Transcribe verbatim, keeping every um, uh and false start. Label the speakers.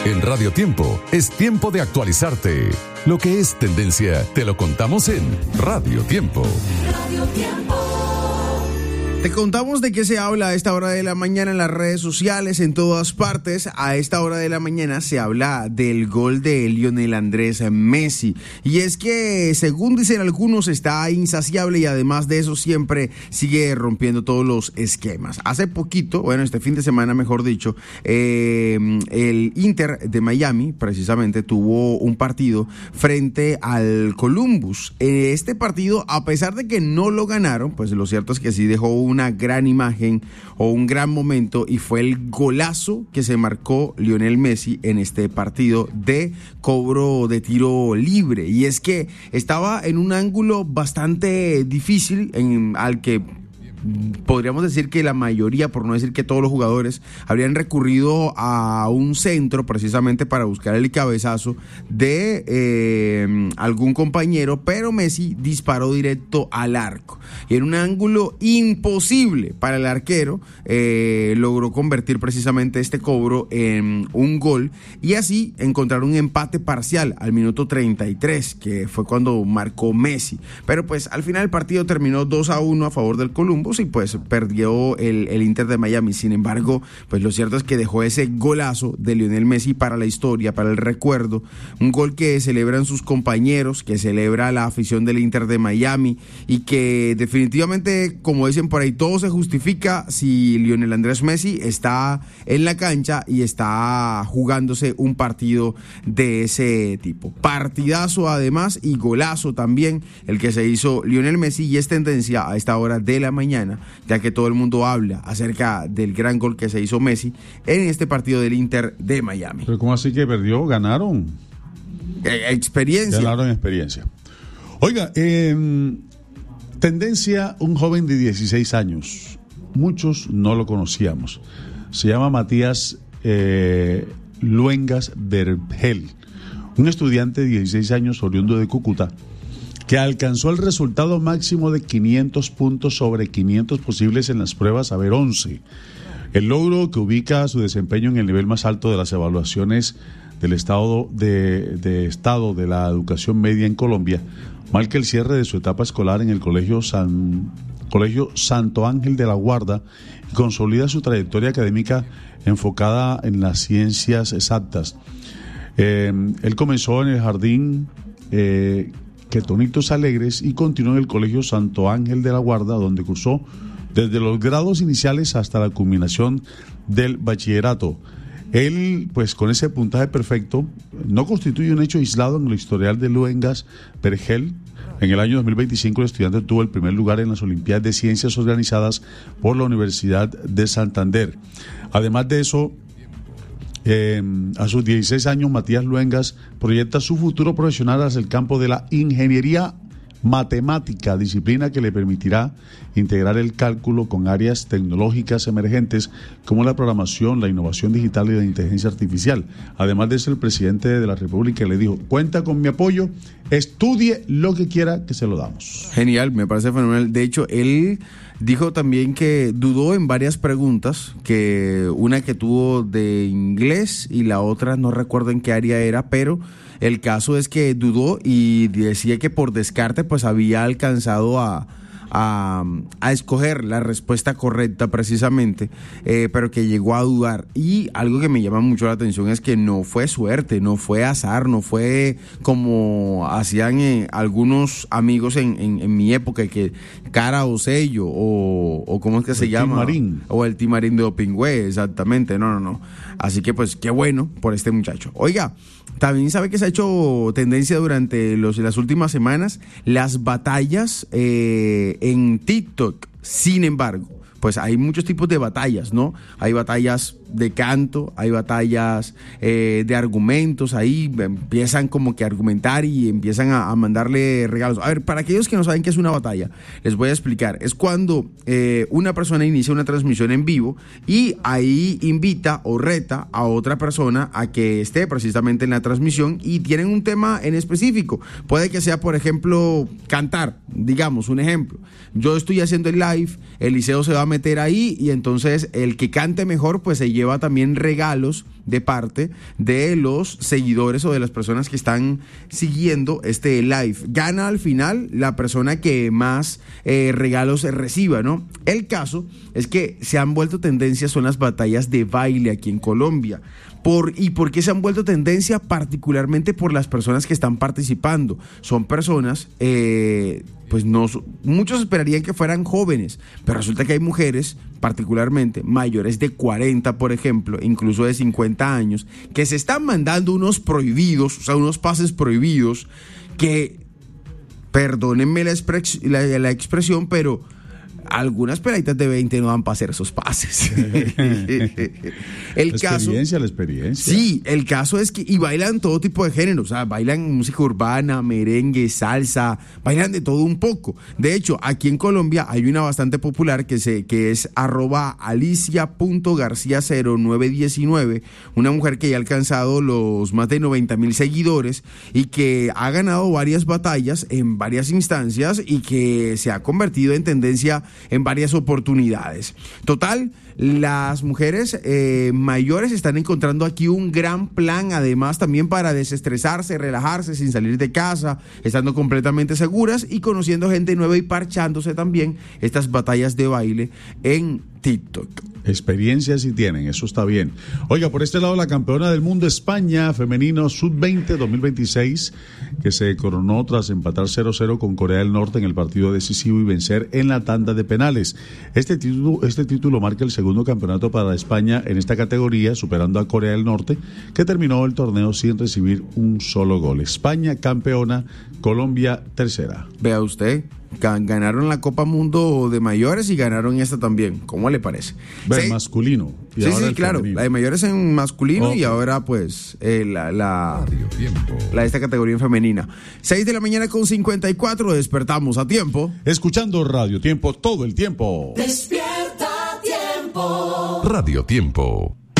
Speaker 1: En Radio Tiempo es tiempo de actualizarte. Lo que es tendencia te lo contamos en Radio Tiempo.
Speaker 2: Radio Tiempo.
Speaker 3: Te contamos de qué se habla a esta hora de la mañana en las redes sociales, en todas partes. A esta hora de la mañana se habla del gol de Lionel Andrés Messi. Y es que, según dicen algunos, está insaciable y además de eso siempre sigue rompiendo todos los esquemas. Hace poquito, bueno, este fin de semana mejor dicho, eh, el Inter de Miami precisamente tuvo un partido frente al Columbus. Este partido, a pesar de que no lo ganaron, pues lo cierto es que sí dejó un una gran imagen o un gran momento y fue el golazo que se marcó Lionel Messi en este partido de cobro de tiro libre. Y es que estaba en un ángulo bastante difícil en, al que podríamos decir que la mayoría, por no decir que todos los jugadores, habrían recurrido a un centro precisamente para buscar el cabezazo de eh, algún compañero, pero Messi disparó directo al arco y en un ángulo imposible para el arquero eh, logró convertir precisamente este cobro en un gol y así encontrar un empate parcial al minuto treinta y tres, que fue cuando marcó Messi. Pero pues al final el partido terminó dos a uno a favor del Columbus y pues perdió el, el Inter de Miami. Sin embargo, pues lo cierto es que dejó ese golazo de Lionel Messi para la historia, para el recuerdo, un gol que celebran sus compañeros, que celebra la afición del Inter de Miami y que definitivamente, como dicen por ahí, todo se justifica si Lionel Andrés Messi está en la cancha y está jugándose un partido de ese tipo. Partidazo además y golazo también el que se hizo Lionel Messi y es tendencia a esta hora de la mañana, ya que todo el mundo habla acerca del gran gol que se hizo Messi en este partido del Inter de Miami.
Speaker 4: ¿Pero cómo así que perdió? ¿Ganaron?
Speaker 3: Eh, experiencia.
Speaker 4: Ganaron experiencia. Oiga, eh, tendencia, un joven de dieciséis años. Muchos no lo conocíamos. Se llama Matías eh, Luengas Vergel, un estudiante de dieciséis años oriundo de Cúcuta, que alcanzó el resultado máximo de quinientos puntos sobre quinientos posibles en las pruebas Haber once. El logro que ubica su desempeño en el nivel más alto de las evaluaciones del estado de, de estado de la educación media en Colombia marca el cierre de su etapa escolar en el Colegio San, Colegio Santo Ángel de la Guarda y consolida su trayectoria académica enfocada en las ciencias exactas. Eh, él comenzó en el jardín eh, Quetonitos Alegres y continuó en el Colegio Santo Ángel de la Guarda, donde cursó desde los grados iniciales hasta la culminación del bachillerato. Él, pues con ese puntaje perfecto, no constituye un hecho aislado en el historial de Luengas Vergel. En el año dos mil veinticinco el estudiante tuvo el primer lugar en las Olimpiadas de Ciencias organizadas por la Universidad de Santander. Además de eso, Eh, a sus dieciséis años, Matías Luengas proyecta su futuro profesional hacia el campo de la ingeniería matemática, disciplina que le permitirá integrar el cálculo con áreas tecnológicas emergentes como la programación, la innovación digital y la inteligencia artificial. Además de eso, el presidente de la República le dijo: cuenta con mi apoyo, estudie lo que quiera, que se lo damos.
Speaker 3: Genial, me parece fenomenal. De hecho, él dijo también que dudó en varias preguntas, que una que tuvo de inglés y la otra no recuerdo en qué área era, pero el caso es que dudó y decía que por descarte pues había alcanzado a, a, a escoger la respuesta correcta precisamente, eh, pero que llegó a dudar. Y algo que me llama mucho la atención es que no fue suerte, no fue azar, no fue como hacían eh, algunos amigos en, en, en mi época, que cara o sello o, o ¿cómo es que el se llama?
Speaker 4: Timarín.
Speaker 3: O el timarín de Opingüe, exactamente. No, no, no. Así que pues qué bueno por este muchacho. Oiga, también sabe que se ha hecho tendencia durante los, las últimas semanas las batallas eh, en TikTok. Sin embargo, pues hay muchos tipos de batallas, ¿no? Hay batallas de canto, hay batallas eh, de argumentos, ahí empiezan como que a argumentar y empiezan a, a mandarle regalos. A ver, para aquellos que no saben qué es una batalla, les voy a explicar. Es cuando eh, una persona inicia una transmisión en vivo y ahí invita o reta a otra persona a que esté precisamente en la transmisión y tienen un tema en específico. Puede que sea, por ejemplo, cantar, digamos, un ejemplo. Yo estoy haciendo el live, Eliseo se va a meter ahí y entonces el que cante mejor, pues se lleva lleva también regalos de parte de los seguidores o de las personas que están siguiendo este live. Gana al final la persona que más eh, regalos reciba, ¿no? El caso es que se han vuelto tendencia son las batallas de baile aquí en Colombia. Por, ¿Y por qué se han vuelto tendencia? Particularmente por las personas que están participando. Son personas, eh, pues no, muchos esperarían que fueran jóvenes, pero resulta que hay mujeres, particularmente mayores de cuarenta, por ejemplo, incluso de cincuenta años, que se están mandando unos prohibidos, o sea, unos pases prohibidos, que, perdónenme la, expres, la, la expresión, pero algunas peladitas de veinte no dan para hacer esos pases. el
Speaker 4: la
Speaker 3: caso,
Speaker 4: experiencia, la experiencia.
Speaker 3: Sí, el caso es que, y bailan todo tipo de géneros, o sea, bailan música urbana, merengue, salsa, bailan de todo un poco. De hecho, aquí en Colombia hay una bastante popular que, se, que es arroba alicia punto garcía cero nueve diecinueve, una mujer que ya ha alcanzado los más de noventa mil seguidores y que ha ganado varias batallas en varias instancias y que se ha convertido en tendencia en varias oportunidades. Total, las mujeres eh, mayores están encontrando aquí un gran plan, además también para desestresarse, relajarse sin salir de casa, estando completamente seguras y conociendo gente nueva y parchándose también estas batallas de baile en TikTok.
Speaker 4: Experiencias sí tienen, eso está bien. Oiga, por este lado la campeona del mundo España femenino sub veinte dos mil veintiséis, que se coronó tras empatar cero cero con Corea del Norte en el partido decisivo y vencer en la tanda de penales. Este título, este título marca el segundo campeonato para España en esta categoría, superando a Corea del Norte, que terminó el torneo sin recibir un solo gol. España campeona, Colombia tercera.
Speaker 3: Vea usted, ganaron la Copa Mundo de mayores y ganaron esta también. ¿Cómo le parece?
Speaker 4: Ve, masculino.
Speaker 3: Y sí, ahora sí, claro. Femenino. La de mayores en masculino okay. Y ahora pues eh, la, la, la de esta categoría en femenina. seis de la mañana con cincuenta y cuatro, despertamos a tiempo.
Speaker 4: Escuchando Radio Tiempo todo el tiempo.
Speaker 1: Despierta Tiempo. Radio Tiempo.